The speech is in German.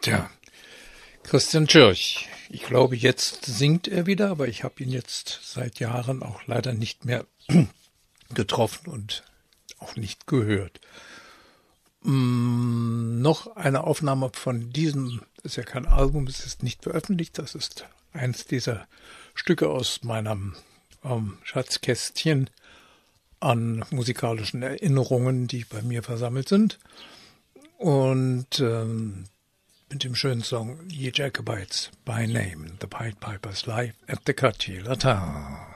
Tja, Christian Tschirch. Ich glaube, jetzt singt er wieder, aber ich habe ihn jetzt seit Jahren auch leider nicht mehr getroffen und auch nicht gehört. Noch eine Aufnahme von diesem, ist ja kein Album, es ist nicht veröffentlicht, das ist eins dieser Stücke aus meinem Schatzkästchen an musikalischen Erinnerungen, die bei mir versammelt sind. Und mit dem schönen Song Ye Jacobites by Name, The Pied Pipers live at the Quartier Latin.